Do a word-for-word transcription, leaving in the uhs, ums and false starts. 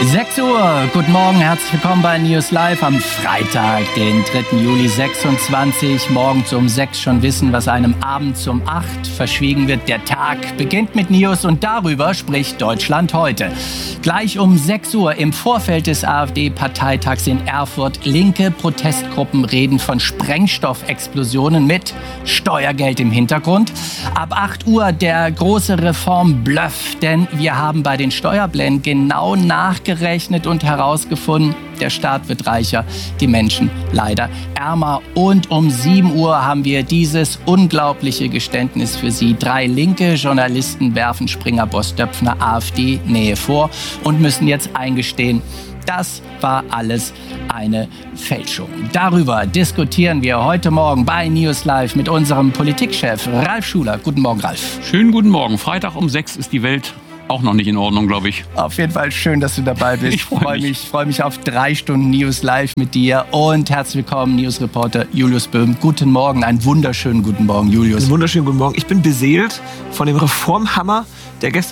sechs Uhr, guten Morgen, herzlich willkommen bei News Live am Freitag, den dritten Juli sechsundzwanzig. Morgens um sechs schon wissen, was einem abends um acht verschwiegen wird. Der Tag beginnt mit News und darüber spricht Deutschland heute. Gleich um sechs Uhr im Vorfeld des AfD-Parteitags in Erfurt. Linke Protestgruppen reden von Sprengstoffexplosionen mit Steuergeld im Hintergrund. Ab acht Uhr der große Reformbluff, denn wir haben bei den Steuerplänen genau nachgerechnet und herausgefunden, der Staat wird reicher, die Menschen leider ärmer. Und um sieben Uhr haben wir dieses unglaubliche Geständnis für Sie. Drei linke Journalisten werfen Springer-Boss Döpfner AfD-Nähe vor und müssen jetzt eingestehen, das war alles eine Fälschung. Darüber diskutieren wir heute Morgen bei News Live mit unserem Politikchef Ralf Schuler. Guten Morgen, Ralf. Schönen guten Morgen. Freitag um sechs ist die Welt auch noch nicht in Ordnung, glaube ich. Auf jeden Fall schön, dass du dabei bist. Ich freue mich. Ich freue mich auf drei Stunden News Live mit dir. Und herzlich willkommen, Newsreporter Julius Böhm. Guten Morgen, einen wunderschönen guten Morgen, Julius. Einen wunderschönen guten Morgen. Ich bin beseelt von dem Reformhammer, der gestern